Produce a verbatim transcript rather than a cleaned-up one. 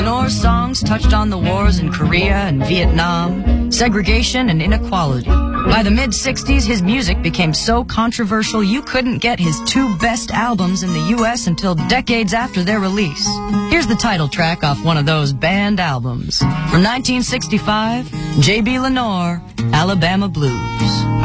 Lenore's songs touched on the wars in Korea and Vietnam, segregation and inequality. By the mid sixties, his music became so controversial you couldn't get his two best albums in the U S until decades after their release. Here's the title track off one of those banned albums. From nineteen sixty-five, J B. Lenore, Alabama Blues.